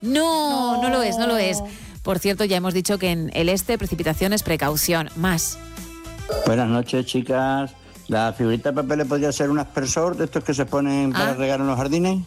No lo es, no lo es. Por cierto, ya hemos dicho que en el este, precipitaciones, precaución. Más. Buenas noches, chicas. ¿La figurita de papel podría ser un aspersor de estos que se ponen para regar en los jardines?